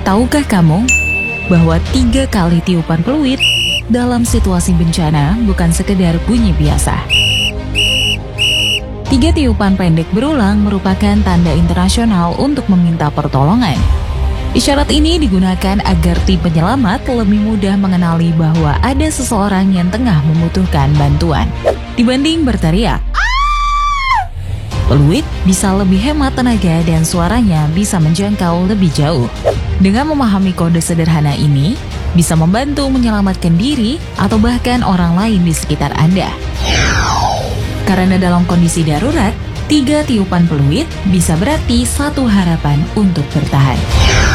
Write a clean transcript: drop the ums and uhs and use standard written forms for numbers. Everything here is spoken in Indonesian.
Tahukah kamu bahwa 3 kali tiupan peluit dalam situasi bencana bukan sekedar bunyi biasa? 3 tiupan pendek berulang merupakan tanda internasional untuk meminta pertolongan. Isyarat ini digunakan agar tim penyelamat lebih mudah mengenali bahwa ada seseorang yang tengah membutuhkan bantuan. Dibanding berteriak, peluit bisa lebih hemat tenaga dan suaranya bisa menjangkau lebih jauh. Dengan memahami kode sederhana ini, bisa membantu menyelamatkan diri atau bahkan orang lain di sekitar Anda. Karena dalam kondisi darurat, 3 tiupan peluit bisa berarti 1 harapan untuk bertahan.